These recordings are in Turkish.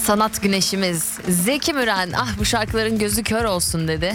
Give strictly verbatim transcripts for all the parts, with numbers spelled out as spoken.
Sanat güneşimiz Zeki Müren, ah bu şarkıların gözü kör olsun dedi.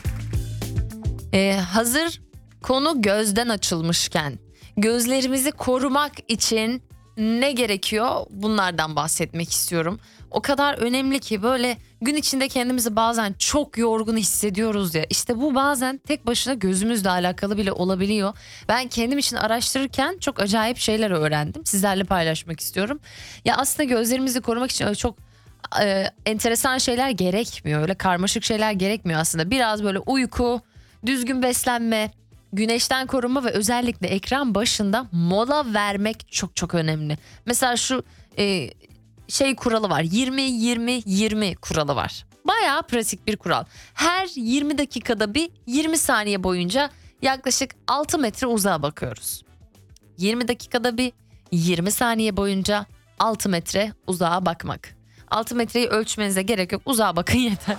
Ee, hazır konu gözden açılmışken gözlerimizi korumak için ne gerekiyor? Bunlardan bahsetmek istiyorum. O kadar önemli ki böyle gün içinde kendimizi bazen çok yorgun hissediyoruz ya. İşte bu bazen tek başına gözümüzle alakalı bile olabiliyor. Ben kendim için araştırırken çok acayip şeyler öğrendim. Sizlerle paylaşmak istiyorum. Ya aslında gözlerimizi korumak için öyle çok e, enteresan şeyler gerekmiyor. Öyle karmaşık şeyler gerekmiyor aslında. Biraz böyle uyku, düzgün beslenme, güneşten korunma ve özellikle ekran başında mola vermek çok çok önemli. Mesela şu e, şey kuralı var, yirmi yirmi yirmi kuralı var. Bayağı pratik bir kural. Her yirmi dakikada bir yirmi saniye boyunca yaklaşık altı metre uzağa bakıyoruz. yirmi dakikada bir yirmi saniye boyunca altı metre uzağa bakmak. altı metreyi ölçmenize gerek yok, uzağa bakın yeter.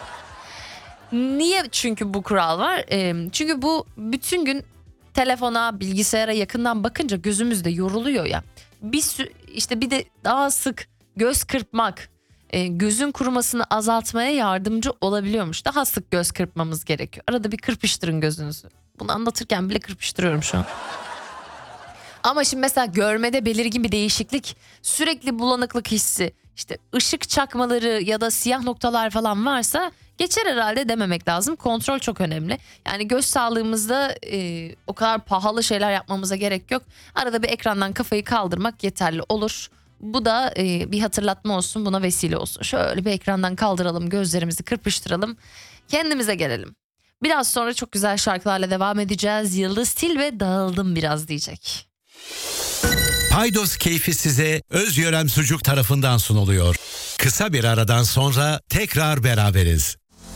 Niye çünkü bu kural var? Ee, çünkü bu bütün gün telefona, bilgisayara yakından bakınca gözümüz de yoruluyor ya. Bir sü- işte bir de daha sık göz kırpmak e, gözün kurumasını azaltmaya yardımcı olabiliyormuş. Daha sık göz kırpmamız gerekiyor. Arada bir kırpıştırın gözünüzü. Bunu anlatırken bile kırpıştırıyorum şu an. Ama şimdi mesela görmede belirgin bir değişiklik, sürekli bulanıklık hissi, işte ışık çakmaları ya da siyah noktalar falan varsa geçer herhalde dememek lazım. Kontrol çok önemli. Yani göz sağlığımızda e, o kadar pahalı şeyler yapmamıza gerek yok. Arada bir ekrandan kafayı kaldırmak yeterli olur. Bu da e, bir hatırlatma olsun, buna vesile olsun. Şöyle bir ekrandan kaldıralım, gözlerimizi kırpıştıralım, kendimize gelelim. Biraz sonra çok güzel şarkılarla devam edeceğiz. Yıldız Tilbe dağıldım biraz diyecek. Paydos keyfi size Özyorem Sucuk tarafından sunuluyor. Kısa bir aradan sonra tekrar beraberiz.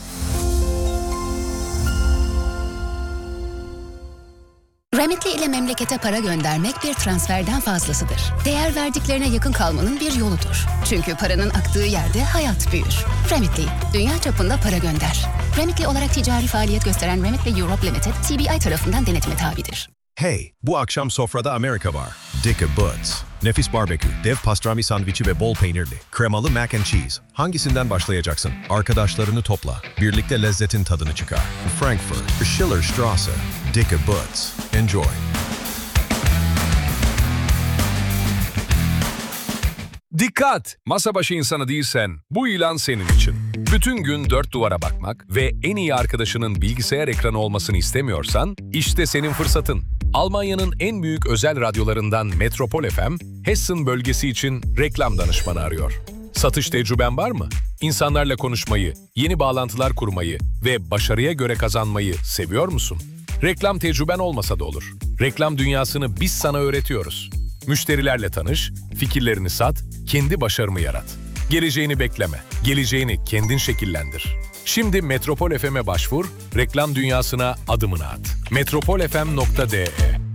Remitly ile memlekete para göndermek bir transferden fazlasıdır. Değer verdiklerine yakın kalmanın bir yoludur. Çünkü paranın aktığı yerde hayat büyür. Remitly, dünya çapında para gönder. Remitly olarak ticari faaliyet gösteren Remitly Europe Limited, C B I tarafından denetime tabidir. Hey, bu akşam sofrada Amerika var. Dicke Butts. Nefis barbekü, dev pastrami sandviçi ve bol peynirli, kremalı mac and cheese. Hangisinden başlayacaksın? Arkadaşlarını topla. Birlikte lezzetin tadını çıkar. Frankfurt, Schillerstraße, Dicke Butts. Enjoy. Dikkat! Masa başı insanı değilsen bu ilan senin için. Bütün gün dört duvara bakmak ve en iyi arkadaşının bilgisayar ekranı olmasını istemiyorsan işte senin fırsatın. Almanya'nın en büyük özel radyolarından Metropol F M, Hessen bölgesi için reklam danışmanı arıyor. Satış tecrüben var mı? İnsanlarla konuşmayı, yeni bağlantılar kurmayı ve başarıya göre kazanmayı seviyor musun? Reklam tecrüben olmasa da olur. Reklam dünyasını biz sana öğretiyoruz. Müşterilerle tanış, fikirlerini sat, kendi başarımı yarat. Geleceğini bekleme, geleceğini kendin şekillendir. Şimdi Metropol F M'e başvur, reklam dünyasına adımını at. metropol f m nokta d e